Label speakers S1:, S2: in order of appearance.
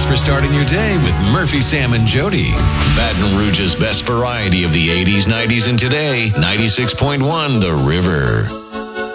S1: for starting your day with Murphy, Sam, and Jody. Baton Rouge's best variety of the 80s, 90s, and today. 96.1 The River.